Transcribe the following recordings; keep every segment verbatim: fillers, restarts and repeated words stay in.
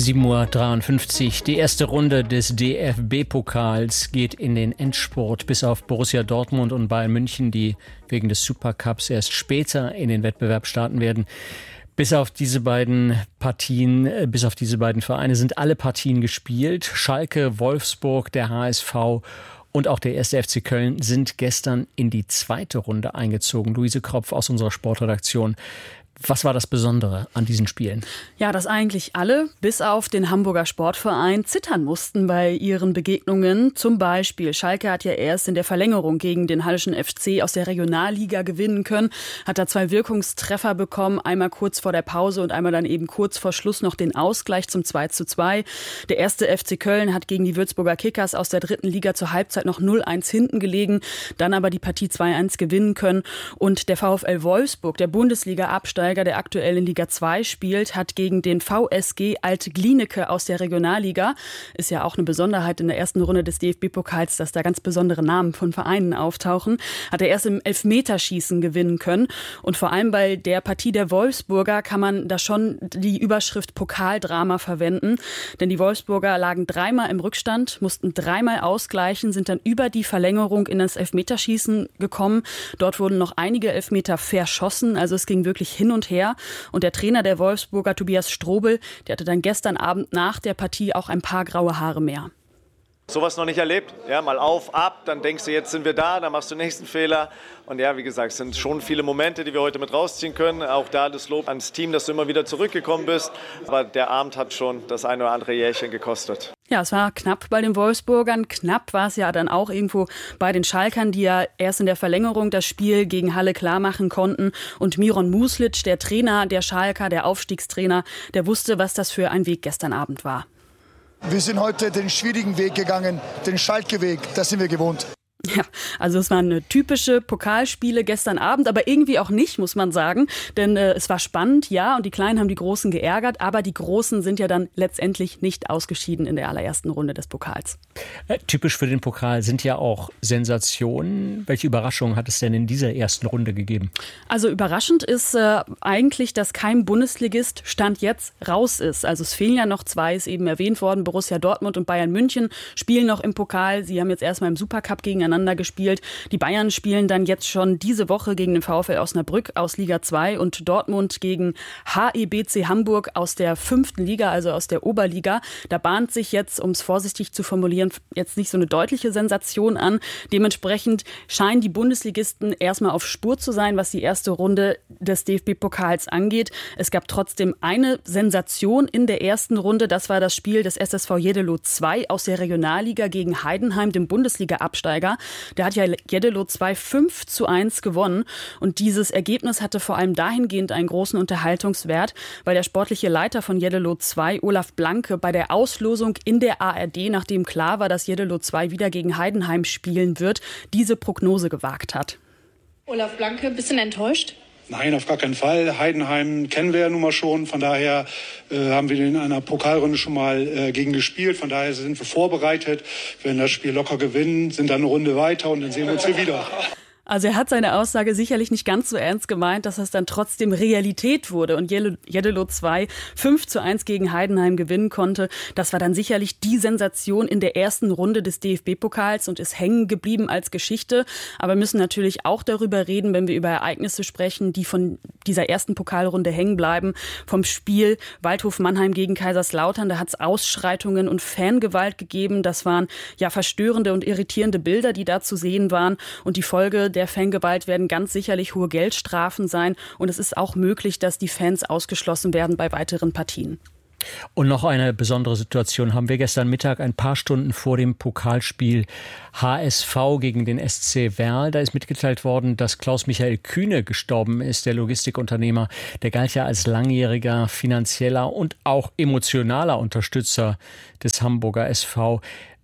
sieben Uhr dreiundfünfzig. Die erste Runde des D F B-Pokals geht in den Endspurt. Bis auf Borussia Dortmund und Bayern München, die wegen des Supercups erst später in den Wettbewerb starten werden. Bis auf diese beiden Partien, bis auf diese beiden Vereine sind alle Partien gespielt. Schalke, Wolfsburg, der H S V und auch der erste F C Köln sind gestern in die zweite Runde eingezogen. Luise Kropf aus unserer Sportredaktion. Was war das Besondere an diesen Spielen? Ja, dass eigentlich alle, bis auf den Hamburger Sportverein, zittern mussten bei ihren Begegnungen. Zum Beispiel, Schalke hat ja erst in der Verlängerung gegen den Hallischen F C aus der Regionalliga gewinnen können, hat da zwei Wirkungstreffer bekommen, einmal kurz vor der Pause und einmal dann eben kurz vor Schluss noch den Ausgleich zum zwei zu zwei. Der erste F C Köln hat gegen die Würzburger Kickers aus der dritten Liga zur Halbzeit noch null eins hinten gelegen, dann aber die Partie zwei eins gewinnen können. Und der VfL Wolfsburg, der Bundesliga-Absteiger, der aktuell in Liga zwei spielt, hat gegen den V S G Alt-Glienicke aus der Regionalliga, ist ja auch eine Besonderheit in der ersten Runde des D F B-Pokals, dass da ganz besondere Namen von Vereinen auftauchen, hat er erst im Elfmeterschießen gewinnen können. Und vor allem bei der Partie der Wolfsburger kann man da schon die Überschrift Pokaldrama verwenden, denn die Wolfsburger lagen dreimal im Rückstand, mussten dreimal ausgleichen, sind dann über die Verlängerung in das Elfmeterschießen gekommen. Dort wurden noch einige Elfmeter verschossen, also es ging wirklich hin und her. Und der Trainer der Wolfsburger, Tobias Strobel, der hatte dann gestern Abend nach der Partie auch ein paar graue Haare mehr. Sowas noch nicht erlebt. Ja, mal auf, ab, dann denkst du, jetzt sind wir da, dann machst du den nächsten Fehler. Und ja, wie gesagt, es sind schon viele Momente, die wir heute mit rausziehen können. Auch da das Lob ans Team, dass du immer wieder zurückgekommen bist. Aber der Abend hat schon das eine oder andere Jährchen gekostet. Ja, es war knapp bei den Wolfsburgern. Knapp war es ja dann auch irgendwo bei den Schalkern, die ja erst in der Verlängerung das Spiel gegen Halle klar machen konnten. Und Miron Muslic, der Trainer der Schalker, der Aufstiegstrainer, der wusste, was das für ein Weg gestern Abend war. Wir sind heute den schwierigen Weg gegangen, den Schalke-Weg, das sind wir gewohnt. Ja, also es waren typische Pokalspiele gestern Abend, aber irgendwie auch nicht, muss man sagen. Denn äh, es war spannend, ja, und die Kleinen haben die Großen geärgert, aber die Großen sind ja dann letztendlich nicht ausgeschieden in der allerersten Runde des Pokals. Äh, typisch für den Pokal sind ja auch Sensationen. Welche Überraschungen hat es denn in dieser ersten Runde gegeben? Also überraschend ist äh, eigentlich, dass kein Bundesligist Stand jetzt raus ist. Also es fehlen ja noch zwei, ist eben erwähnt worden, Borussia Dortmund und Bayern München spielen noch im Pokal. Sie haben jetzt erstmal im Supercup gegeneinander gespielt. Die Bayern spielen dann jetzt schon diese Woche gegen den VfL Osnabrück aus Liga zwei und Dortmund gegen H E B C Hamburg aus der fünften Liga, also aus der Oberliga. Da bahnt sich jetzt, um es vorsichtig zu formulieren, jetzt nicht so eine deutliche Sensation an. Dementsprechend scheinen die Bundesligisten erstmal auf Spur zu sein, was die erste Runde des D F B-Pokals angeht. Es gab trotzdem eine Sensation in der ersten Runde. Das war das Spiel des S S V Jeddelo zwei aus der Regionalliga gegen Heidenheim, dem Bundesliga-Absteiger. Der hat ja Jeddelo zwei fünf zu eins gewonnen. Und dieses Ergebnis hatte vor allem dahingehend einen großen Unterhaltungswert, weil der sportliche Leiter von Jeddelo zwei, Olaf Blanke, bei der Auslosung in der A R D, nachdem klar war, dass Jeddelo zwei wieder gegen Heidenheim spielen wird, diese Prognose gewagt hat. Olaf Blanke, ein bisschen enttäuscht? Nein, auf gar keinen Fall. Heidenheim kennen wir ja nun mal schon. Von daher äh, haben wir in einer Pokalrunde schon mal äh, gegen gespielt. Von daher sind wir vorbereitet. Wir werden das Spiel locker gewinnen, sind dann eine Runde weiter und dann sehen wir uns hier wieder. Also er hat seine Aussage sicherlich nicht ganz so ernst gemeint, dass es dann trotzdem Realität wurde und Jeddelo zwei fünf zu eins gegen Heidenheim gewinnen konnte. Das war dann sicherlich die Sensation in der ersten Runde des D F B-Pokals und ist hängen geblieben als Geschichte. Aber wir müssen natürlich auch darüber reden, wenn wir über Ereignisse sprechen, die von dieser ersten Pokalrunde hängen bleiben. Vom Spiel Waldhof Mannheim gegen Kaiserslautern, da hat es Ausschreitungen und Fangewalt gegeben. Das waren ja verstörende und irritierende Bilder, die da zu sehen waren. Und die Folge der Fangewalt werden ganz sicherlich hohe Geldstrafen sein. Und es ist auch möglich, dass die Fans ausgeschlossen werden bei weiteren Partien. Und noch eine besondere Situation haben wir gestern Mittag, ein paar Stunden vor dem Pokalspiel H S V gegen den S C Verl. Da ist mitgeteilt worden, dass Klaus-Michael Kühne gestorben ist, der Logistikunternehmer. Der galt ja als langjähriger finanzieller und auch emotionaler Unterstützer des Hamburger S V.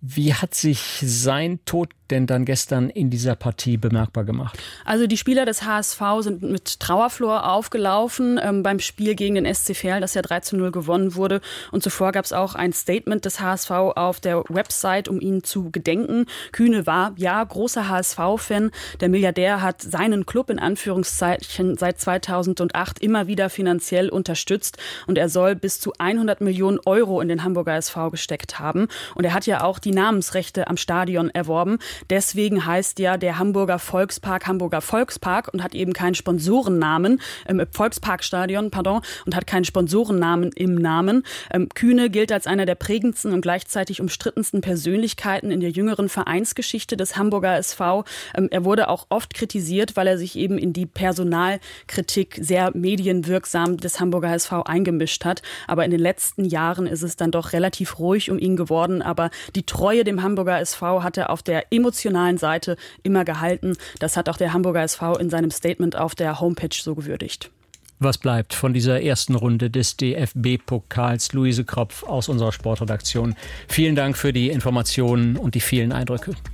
Wie hat sich sein Tod denn dann gestern in dieser Partie bemerkbar gemacht? Also die Spieler des H S V sind mit Trauerflor aufgelaufen ähm, beim Spiel gegen den S C Verl, das ja drei zu null gewonnen wurde. Und zuvor gab es auch ein Statement des H S V auf der Website, um ihn zu gedenken. Kühne war, ja, großer H S V-Fan. Der Milliardär hat seinen Club in Anführungszeichen seit zweitausendacht immer wieder finanziell unterstützt. Und er soll bis zu hundert Millionen Euro in den Hamburger S V gesteckt haben. Und er hat ja auch die Namensrechte am Stadion erworben. Deswegen heißt ja der Hamburger Volkspark Hamburger Volkspark und hat eben keinen Sponsorennamen, ähm, Volksparkstadion, pardon, und hat keinen Sponsorennamen im Namen. Ähm, Kühne gilt als einer der prägendsten und gleichzeitig umstrittensten Persönlichkeiten in der jüngeren Vereinsgeschichte des Hamburger S V. Ähm, er wurde auch oft kritisiert, weil er sich eben in die Personalkritik sehr medienwirksam des Hamburger S V eingemischt hat. Aber in den letzten Jahren ist es dann doch relativ ruhig um ihn geworden. Aber die Treue dem Hamburger S V hat er auf der emotionalen Seite immer gehalten. Das hat auch der Hamburger S V in seinem Statement auf der Homepage so gewürdigt. Was bleibt von dieser ersten Runde des D F B-Pokals? Luise Kropf aus unserer Sportredaktion. Vielen Dank für die Informationen und die vielen Eindrücke.